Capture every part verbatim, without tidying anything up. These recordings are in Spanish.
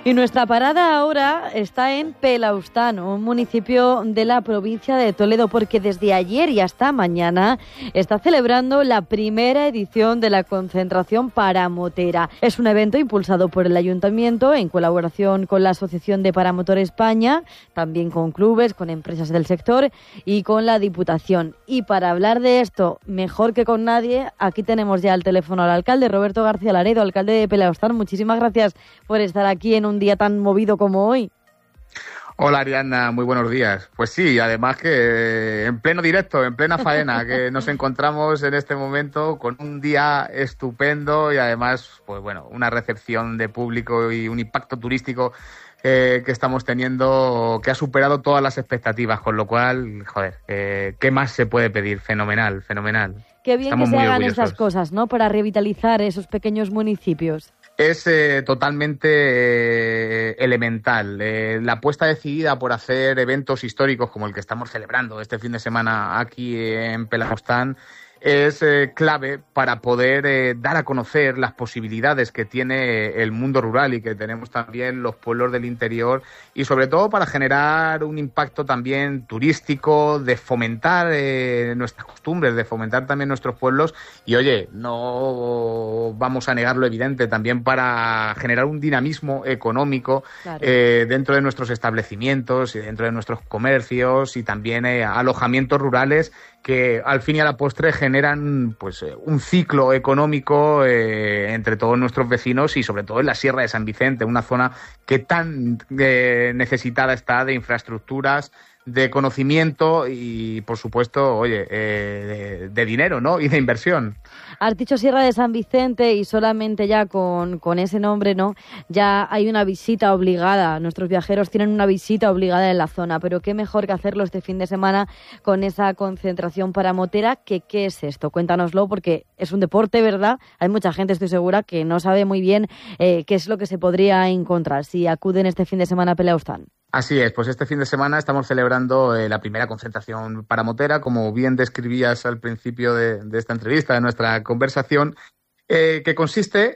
Y nuestra parada ahora está en Pelaustán, un municipio de la provincia de Toledo, porque desde ayer y hasta mañana está celebrando la primera edición de la concentración paramotera. Es un evento impulsado por el Ayuntamiento en colaboración con la Asociación de Paramotor España, también con clubes, con empresas del sector y con la Diputación. Y para hablar de esto, mejor que con nadie, aquí tenemos ya al teléfono al alcalde Roberto García Laredo, alcalde de Pelaustán. Muchísimas gracias por estar aquí en un día tan movido como hoy. Hola Ariadna, muy buenos días. Pues sí, además que en pleno directo, en plena faena, que nos encontramos en este momento con un día estupendo y además, pues bueno, una recepción de público y un impacto turístico eh, que estamos teniendo que ha superado todas las expectativas, con lo cual, joder, eh, ¿qué más se puede pedir? Fenomenal, fenomenal. Qué bien Estamos que se hagan orgullosos. estas cosas, ¿no? Para revitalizar esos pequeños municipios. Es eh, totalmente eh, elemental. Eh, la apuesta decidida por hacer eventos históricos como el que estamos celebrando este fin de semana aquí en Pelaustán es eh, clave para poder eh, dar a conocer las posibilidades que tiene el mundo rural y que tenemos también los pueblos del interior, y sobre todo para generar un impacto también turístico, de fomentar eh, nuestras costumbres, de fomentar también nuestros pueblos y, oye, no vamos a negar lo evidente, también para generar un dinamismo económico claro. eh, dentro de nuestros establecimientos y dentro de nuestros comercios y también eh, alojamientos rurales que al fin y a la postre generan pues un ciclo económico eh, entre todos nuestros vecinos y sobre todo en la Sierra de San Vicente, una zona que tan eh, necesitada está de infraestructuras, de conocimiento y, por supuesto, oye, eh, de, de dinero, ¿no? Y de inversión. Has dicho Sierra de San Vicente y solamente ya con, con ese nombre, ¿no? Ya hay una visita obligada. Nuestros viajeros tienen una visita obligada en la zona, pero qué mejor que hacerlo este fin de semana con esa concentración paramotera. Que, ¿Qué es esto? Cuéntanoslo, porque es un deporte, ¿verdad? Hay mucha gente, estoy segura, que no sabe muy bien eh, qué es lo que se podría encontrar si acuden este fin de semana a Pelaustán. Así es, pues este fin de semana estamos celebrando eh, la primera concentración paramotera, como bien describías al principio de, de esta entrevista, de nuestra conversación, eh, que consiste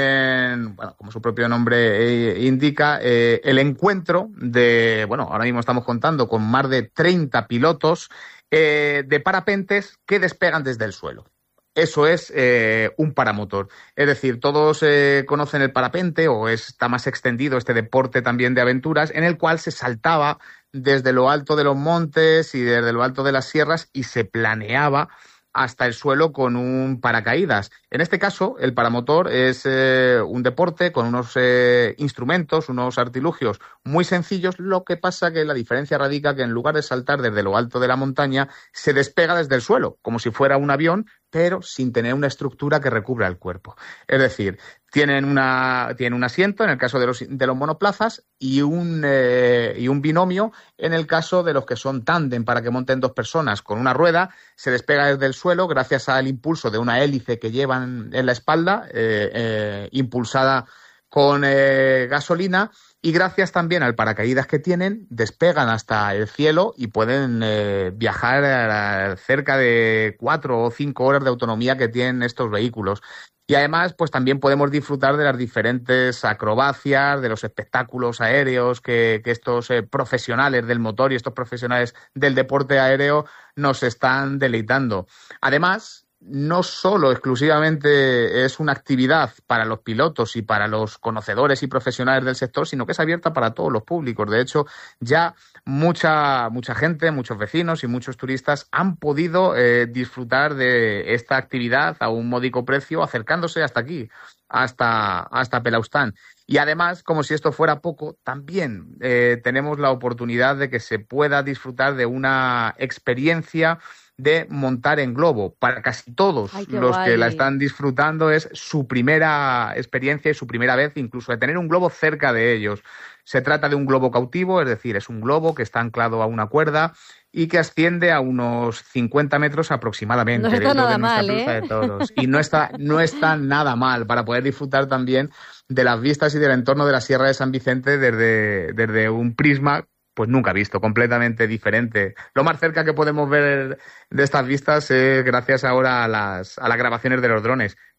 en, bueno, como su propio nombre eh, indica, eh, el encuentro de, bueno, ahora mismo estamos contando con más de treinta pilotos eh, de parapentes que despegan desde el suelo. Eso es eh, un paramotor. Es decir, todos eh, conocen el parapente o está más extendido este deporte también de aventuras en el cual se saltaba desde lo alto de los montes y desde lo alto de las sierras y se planeaba hasta el suelo con un paracaídas. En este caso, el paramotor es eh, un deporte con unos eh, instrumentos, unos artilugios muy sencillos. Lo que pasa que la diferencia radica que en lugar de saltar desde lo alto de la montaña, se despega desde el suelo, como si fuera un avión, pero sin tener una estructura que recubra el cuerpo. Es decir, tienen una tienen un asiento en el caso de los de los monoplazas y un eh, y un binomio en el caso de los que son tándem, para que monten dos personas con una rueda. Se despega desde el suelo gracias al impulso de una hélice que llevan en la espalda, eh, eh, impulsada con eh, gasolina. Y gracias también al paracaídas que tienen, despegan hasta el cielo y pueden eh, viajar a cerca de cuatro o cinco horas de autonomía que tienen estos vehículos. Y además, pues también podemos disfrutar de las diferentes acrobacias, de los espectáculos aéreos que, que estos eh, profesionales del motor y estos profesionales del deporte aéreo nos están deleitando. Además, no solo exclusivamente es una actividad para los pilotos y para los conocedores y profesionales del sector, sino que es abierta para todos los públicos. De hecho, ya mucha mucha gente, muchos vecinos y muchos turistas han podido eh, disfrutar de esta actividad a un módico precio, acercándose hasta aquí, hasta, hasta Pelaustán. Y además, como si esto fuera poco, también eh, tenemos la oportunidad de que se pueda disfrutar de una experiencia de montar en globo. Para casi todos Ay, los guay. que la están disfrutando es su primera experiencia y su primera vez incluso de tener un globo cerca de ellos. Se trata de un globo cautivo, es decir, es un globo que está anclado a una cuerda y que asciende a unos cincuenta metros aproximadamente. No está nada de mal, Plaza ¿eh? de Toros. Y no está, no está nada mal para poder disfrutar también de las vistas y del entorno de la Sierra de San Vicente desde, desde un prisma pues nunca visto, completamente diferente. Lo más cerca que podemos ver de estas vistas es gracias ahora a las, a las grabaciones de los drones,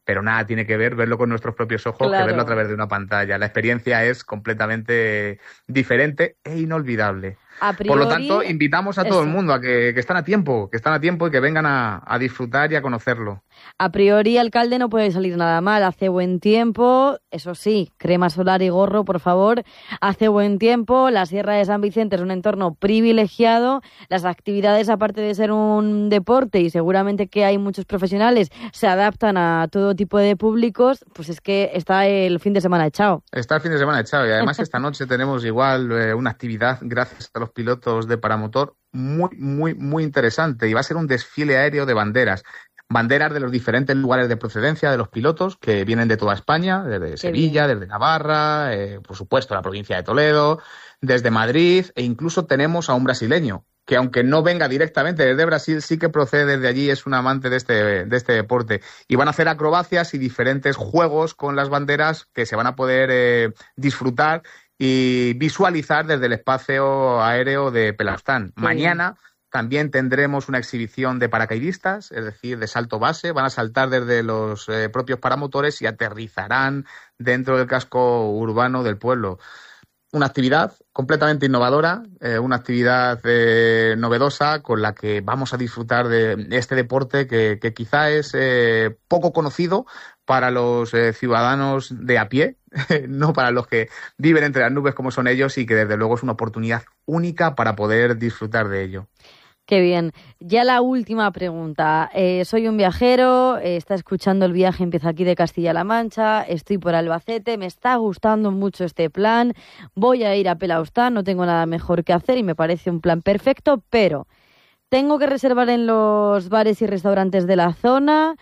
pero nada tiene que ver verlo con nuestros propios ojos Claro. que verlo a través de una pantalla. La experiencia es completamente diferente e inolvidable. A priori, Por lo tanto, invitamos a todo eso. el mundo a que, que están a tiempo, que están a tiempo y que vengan a, a disfrutar y a conocerlo. A priori, alcalde, no puede salir nada mal. Hace buen tiempo, eso sí, crema solar y gorro, por favor. Hace buen tiempo, la Sierra de San Vicente es un entorno privilegiado. Las actividades, aparte de ser un deporte, y seguramente que hay muchos profesionales, se adaptan a todo tipo de públicos, pues es que está el fin de semana echado. Está el fin de semana echado y además esta noche tenemos igual eh, una actividad, gracias a los pilotos de paramotor, muy, muy, muy interesante, y va a ser un desfile aéreo de banderas. Banderas de los diferentes lugares de procedencia de los pilotos que vienen de toda España, desde Sevilla, desde Navarra, eh, por supuesto la provincia de Toledo, desde Madrid, e incluso tenemos a un brasileño que, aunque no venga directamente desde Brasil, sí que procede desde allí, es un amante de este, de este deporte. Y van a hacer acrobacias y diferentes juegos con las banderas que se van a poder eh, disfrutar y visualizar desde el espacio aéreo de Pelaustán. Sí. Mañana también tendremos una exhibición de paracaidistas, es decir, de salto base. Van a saltar desde los eh, propios paramotores y aterrizarán dentro del casco urbano del pueblo. Una actividad completamente innovadora, eh, una actividad eh, novedosa con la que vamos a disfrutar de este deporte que, que quizá es eh, poco conocido para los eh, ciudadanos de a pie, no para los que viven entre las nubes como son ellos, y que desde luego es una oportunidad única para poder disfrutar de ello. Qué bien. Ya la última pregunta. Eh, soy un viajero, eh, está escuchando El Viaje Empieza Aquí de Castilla-La Mancha, estoy por Albacete, me está gustando mucho este plan, voy a ir a Pelaustán, no tengo nada mejor que hacer y me parece un plan perfecto, pero ¿tengo que reservar en los bares y restaurantes de la zona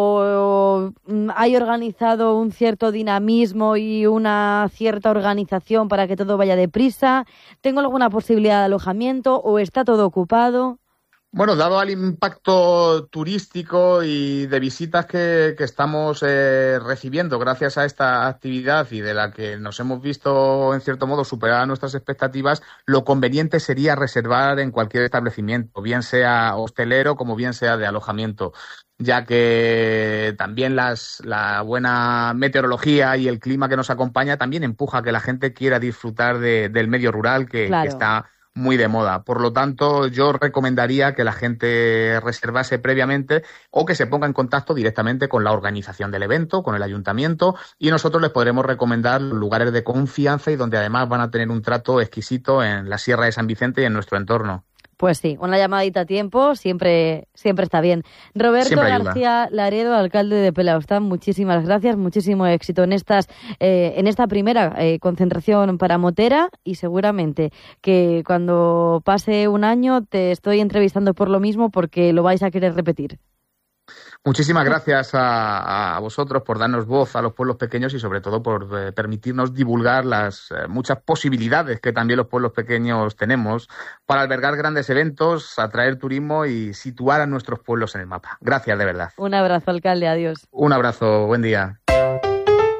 o hay organizado un cierto dinamismo y una cierta organización para que todo vaya deprisa? ¿Tengo alguna posibilidad de alojamiento o está todo ocupado? Bueno, dado el impacto turístico y de visitas que, que estamos eh, recibiendo gracias a esta actividad y de la que nos hemos visto, en cierto modo, superar nuestras expectativas, lo conveniente sería reservar en cualquier establecimiento, bien sea hostelero como bien sea de alojamiento, ya que también las, la buena meteorología y el clima que nos acompaña también empuja a que la gente quiera disfrutar de, del medio rural que, claro. que está muy de moda. Por lo tanto, yo recomendaría que la gente reservase previamente o que se ponga en contacto directamente con la organización del evento, con el ayuntamiento, y nosotros les podremos recomendar lugares de confianza y donde además van a tener un trato exquisito en la Sierra de San Vicente y en nuestro entorno. Pues sí, una llamadita a tiempo siempre siempre está bien. Roberto García Laredo, alcalde de Pelaustán, muchísimas gracias, muchísimo éxito en estas eh, en esta primera eh, concentración paramotera, y seguramente que cuando pase un año te estoy entrevistando por lo mismo porque lo vais a querer repetir. Muchísimas gracias a, a vosotros por darnos voz a los pueblos pequeños y sobre todo por eh, permitirnos divulgar las eh, muchas posibilidades que también los pueblos pequeños tenemos para albergar grandes eventos, atraer turismo y situar a nuestros pueblos en el mapa. Gracias, de verdad. Un abrazo, alcalde. Adiós. Un abrazo. Buen día.